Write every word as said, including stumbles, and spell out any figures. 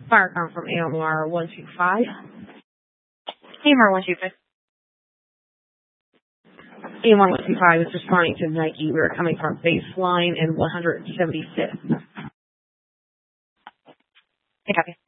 Firecom from A M R one two five. A M R one two five. A M R one two five is responding to Nike. We are coming from baseline and one hundred seventy-fifth. I copy.